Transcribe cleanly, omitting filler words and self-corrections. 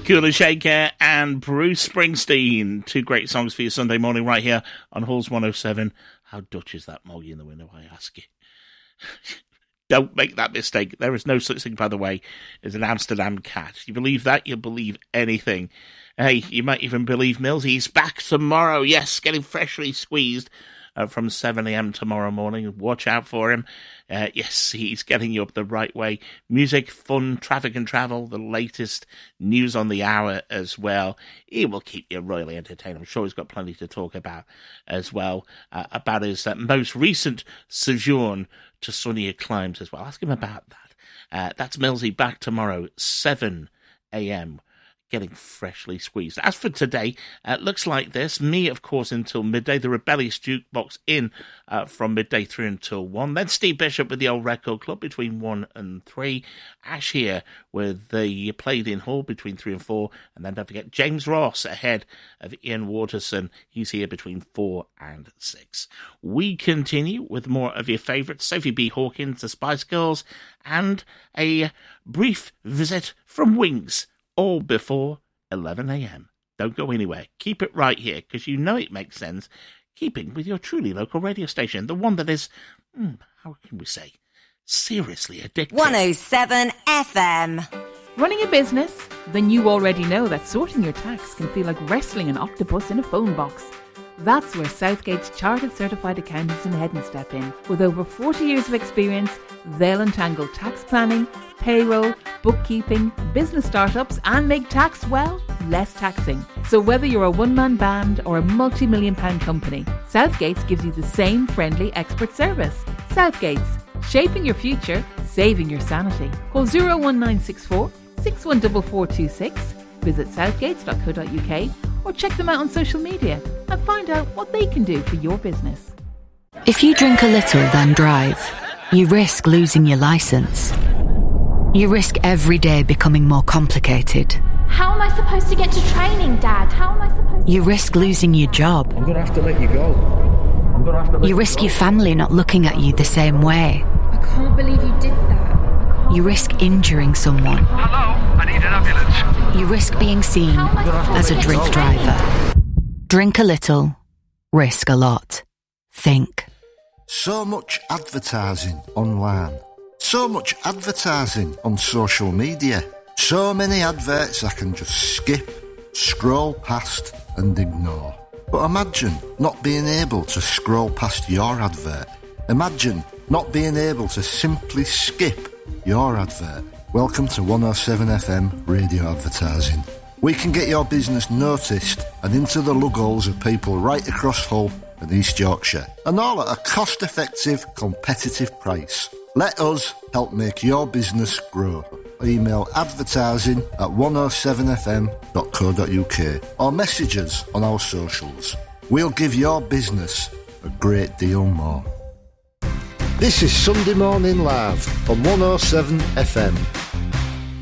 Kula Shaker and Bruce Springsteen. Two great songs for your Sunday morning right here on Halls 107. How Dutch is that Molly in the window, I ask you? Don't make that mistake. There is no such thing, by the way, as an Amsterdam cat. You believe that, you'll believe anything. Hey, you might even believe Mills. He's back tomorrow. Yes, getting freshly squeezed from 7 a.m. tomorrow morning. Watch out for him. Yes, he's getting you up the right way. Music, fun, traffic and travel, the latest news on the hour as well. He will keep you royally entertained. I'm sure he's got plenty to talk about as well, about his most recent sojourn to sunnier climes as well. Ask him about that. That's Millsy back tomorrow, 7 a.m., getting freshly squeezed. As for today, looks like this. Me, of course, until midday. The Rebellious Jukebox in from midday through until 1. Then Steve Bishop with the Old Record Club between 1 and 3. Ash here with the Played In Hall between 3 and 4. And then don't forget James Ross ahead of Ian Waterson. He's here between 4 and 6. We continue with more of your favourites. Sophie B. Hawkins, the Spice Girls, and a brief visit from Wings. All before 11 a.m. Don't go anywhere. Keep it right here, because you know it makes sense. Keeping with your truly local radio station, the one that is, how can we say, seriously addictive. 107 FM. Running a business? Then you already know that sorting your tax can feel like wrestling an octopus in a phone box. That's where Southgate's Chartered Certified Accountants in Hedden step in. With over 40 years of experience, they'll untangle tax planning, payroll, bookkeeping, business startups, and make tax, well, less taxing. So whether you're a one-man band or a multi-million pound company, Southgate's gives you the same friendly expert service. Southgate's, shaping your future, saving your sanity. Call 01964 614426, visit southgates.co.uk, or check them out on social media and find out what they can do for your business. If you drink a little then drive, you risk losing your licence. You risk every day becoming more complicated. How am I supposed to get to training, Dad? How am I supposed to... You risk losing your job. I'm going to have to let you go. You risk your family not looking at you the same way. I can't believe you did that. You risk injuring someone. Hello, I need an ambulance. You risk being seen as a drink driver. Drink a little, risk a lot. Think. So much advertising online. So much advertising on social media. So many adverts I can just skip, scroll past and ignore. But imagine not being able to scroll past your advert. Imagine not being able to simply skip your advert. Welcome to 107 FM Radio Advertising. We can get your business noticed and into the lugholes of people right across Hull and East Yorkshire, and all at a cost-effective, competitive price. Let us help make your business grow. Email advertising@107fm.co.uk or message us on our socials. We'll give your business a great deal more. This is Sunday Morning Live on 107 FM.